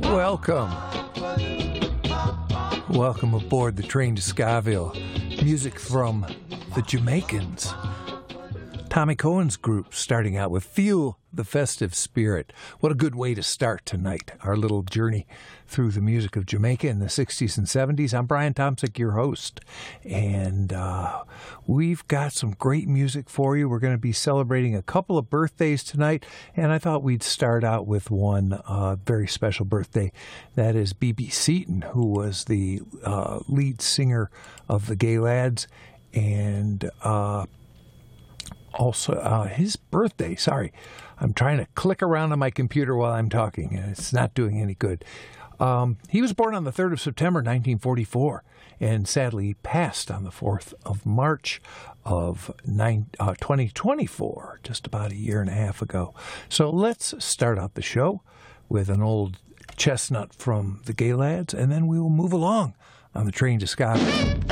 Welcome. Welcome aboard the train to Scaville. Music from the Jamaicans. Tommy Cohen's group starting out with Feel the Festive Spirit. What a good way to start tonight, our little journey through the music of Jamaica in the 60s and 70s. I'm Brian Tomczyk, your host, and we've got some great music for you. We're going to be celebrating a couple of birthdays tonight, and I thought we'd start out with one very special birthday. That is B.B. Seaton, who was the lead singer of the Gay Lads, and also his birthday, I'm trying to click around on my computer while I'm talking, and it's not doing any good. He was born on the 3rd of September, 1944, and sadly passed on the 4th of March of 2024, just about a year and a half ago. So let's start out the show with an old chestnut from the Gay Lads, and then we will move along on the train to Scotland.